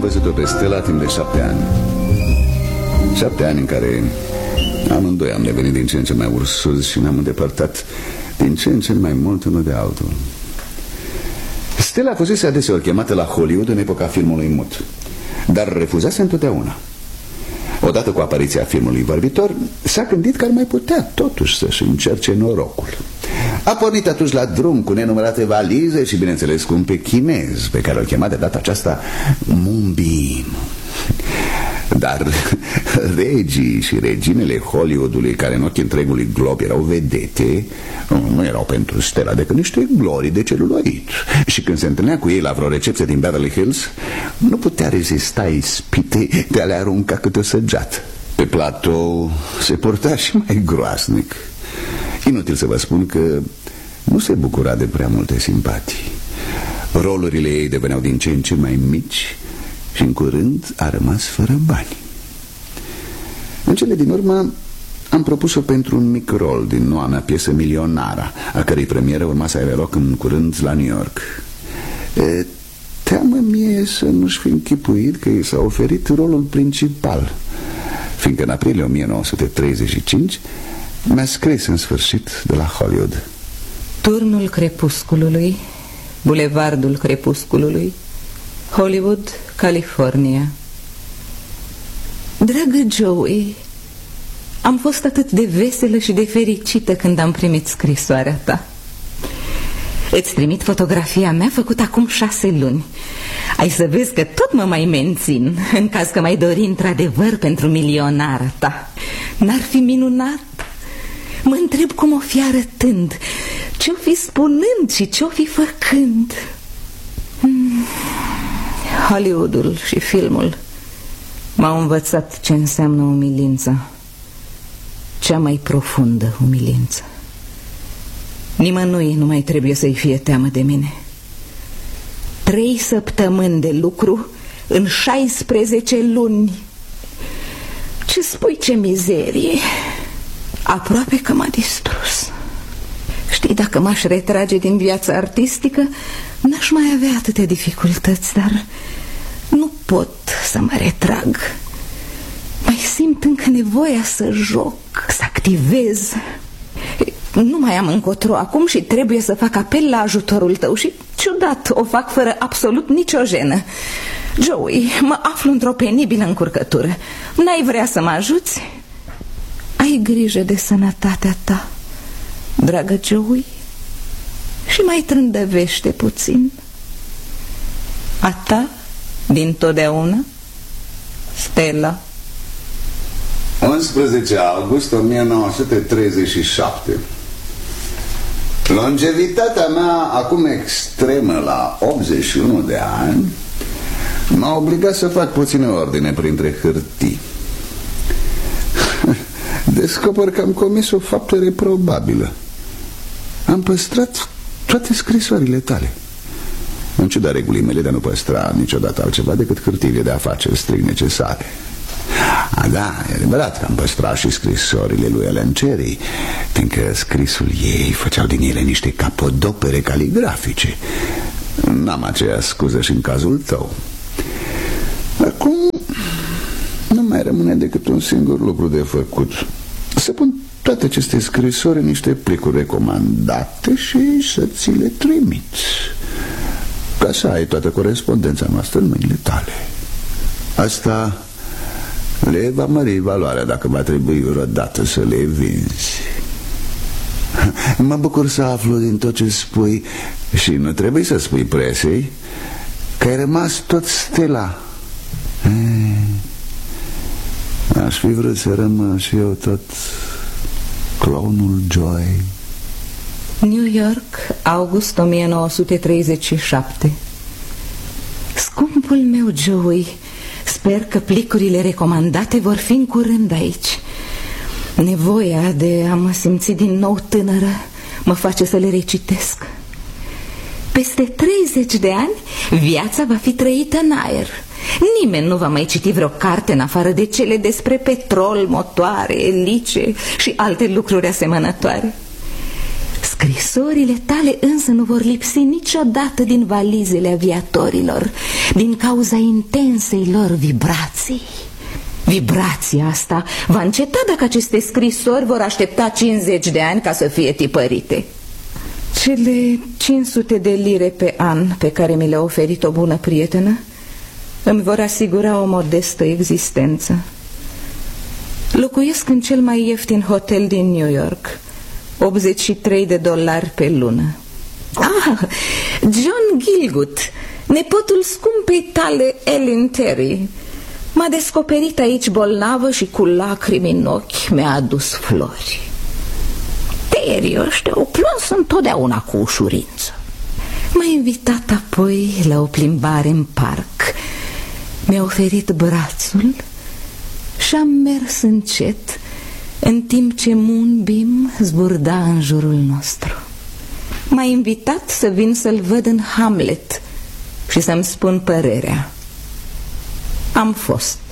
văzut-o pe Stella timp de 7 ani. 7 ani în care amândoi am devenit din ce în ce mai ursuzi și ne-am îndepărtat din ce în ce mai mult unul de altul. Stella fusese adeseori chemată la Hollywood în epoca filmului mut, dar refuzase întotdeauna. Odată cu apariția filmului vorbitor, s-a gândit că ar mai putea totuși să-și încerce norocul. A pornit atunci la drum cu nenumărate valize și, bineînțeles, cu un pe chinez, pe care îl chema de data aceasta Moonbeam. Dar regii și reginele Hollywoodului, care în ochii întregului glob erau vedete, nu erau pentru Stella decât niște glorii de celuloid. Și când se întâlnea cu ei la vreo recepție din Beverly Hills, nu putea rezista ispitei de a le arunca câte o săgeată. Pe platou se purta și mai groasnic. Inutil să vă spun că nu se bucura de prea multe simpatii. Rolurile ei deveneau din ce în ce mai mici și în curând a rămas fără bani. În cele din urmă am propus-o pentru un mic rol din noua mea piesă Milionara, a cărei premieră urma să aibă loc în curând la New York. Teamă-mi să nu-și fi închipuit că i s-a oferit rolul principal, fiindcă în aprilie 1935 mi-a scris în sfârșit de la Hollywood: Turnul crepusculului, bulevardul crepusculului, Hollywood, California. Dragă Joey, am fost atât de veselă și de fericită când am primit scrisoarea ta. Îți trimit fotografia mea făcută acum 6 luni. Ai să vezi că tot mă mai mențin, în caz că mai dori într-adevăr pentru milionara ta. N-ar fi minunat? Mă întreb cum o fi arătând, ce-o fi spunând și ce-o fi făcând. Hollywoodul și filmul m-au învățat ce înseamnă umilința, cea mai profundă umilință. Nimănui nu mai trebuie să-i fie teamă de mine. 3 săptămâni de lucru în 16 luni. Ce spui, ce mizerie! Aproape că m-a distrus. Știi, dacă m-aș retrage din viața artistică, n-aș mai avea atâtea dificultăți, dar nu pot să mă retrag. Mai simt încă nevoia să joc, să activez. Nu mai am încotro acum și trebuie să fac apel la ajutorul tău și, ciudat, o fac fără absolut nicio jenă. Joey, mă aflu într-o penibilă încurcătură. N-ai vrea să mă ajuți? Ai grijă de sănătatea ta, dragă Joey, și mai trândăvește puțin. A ta, dintotdeauna, Stella. 11 august 1937. Longevitatea mea, acum extremă la 81 de ani, m-a obligat să fac puține ordine printre hârtii. Descoper că am comis o faptă reprobabilă. Am păstrat toate scrisorile tale, în ciuda regulii mele de a nu păstra niciodată altceva decât hârtiile de afaceri strict necesare. Da, e adevărat că am păstrat și scrisorile lui Ellen Cherry, fiindcă scrisul ei făceau din ele niște capodopere caligrafice. N-am aceea scuză și în cazul tău. Acum nu mai rămâne decât un singur lucru de făcut: să pun toate aceste scrisori în niște plicuri recomandate și să ți le trimit, ca să ai toată corespondența noastră în mâinile tale. Asta le va mări valoarea dacă va trebui vreodată să le vinzi. Mă bucur să aflu din tot ce spui, și nu trebuie să spui presei, că ai rămas tot Stella. Aș fi vrut să rămân și eu tot clownul Joy. New York, august 1937. Scumpul meu Joey, sper că plicurile recomandate vor fi în curând aici. Nevoia de a mă simți din nou tânără mă face să le recitesc. Peste 30 de ani viața va fi trăită în aer. Nimeni nu va mai citi vreo carte în afară de cele despre petrol, motoare, elice și alte lucruri asemănătoare. Scrisorile tale însă nu vor lipsi niciodată din valizele aviatorilor, din cauza intensei lor vibrații. Vibrația asta va înceta dacă aceste scrisori vor aștepta 50 de ani ca să fie tipărite. Cele 500 de lire pe an pe care mi le-a oferit o bună prietenă îmi vor asigura o modestă existență. Locuiesc în cel mai ieftin hotel din New York, $83 pe lună. John Gielgud, nepotul scumpei tale Ellen Terry, m-a descoperit aici bolnavă și cu lacrimi în ochi mi-a adus flori. Terry ăștia o plâns întotdeauna cu ușurință. M-a invitat apoi la o plimbare în parc, mi-a oferit brațul și am mers încet, în timp ce Moonbeam zburda în jurul nostru. M-a invitat să vin să-l văd în Hamlet și să-mi spun părerea. Am fost.